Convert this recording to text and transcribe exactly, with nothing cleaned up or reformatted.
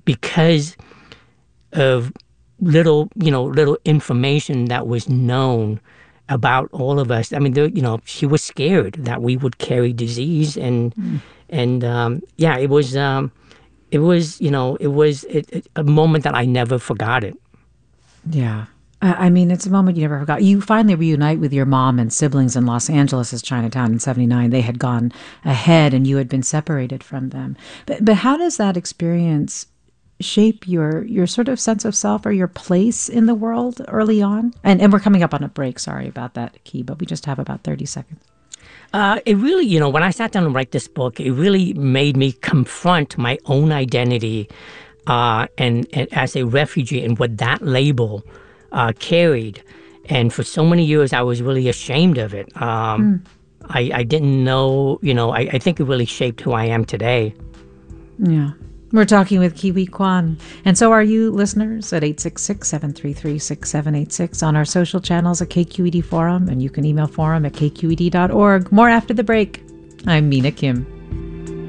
because of little, you know, little information that was known about all of us. I mean, there, you know, she was scared that we would carry disease, and mm. and um, yeah, it was um, it was you know it was it, it, a moment that I never forgot it. Yeah. I mean, it's a moment you never forgot. You finally reunite with your mom and siblings in Los Angeles' Chinatown in seventy-nine. They had gone ahead and you had been separated from them. But but how does that experience shape your your sort of sense of self or your place in the world early on? And and we're coming up on a break. Sorry about that, Key, but we just have about thirty seconds. Uh, it really, you know, when I sat down to write this book, it really made me confront my own identity uh, and, and as a refugee and what that label Uh, carried. And for so many years, I was really ashamed of it. Um, mm. I, I didn't know, you know, I, I think it really shaped who I am today. Yeah. We're talking with Ke Huy Quan. And so are you, listeners, at eight six six, seven three three, six seven eight six, on our social channels at K Q E D Forum, and you can email forum at k q e d dot org. More after the break. I'm Mina Kim.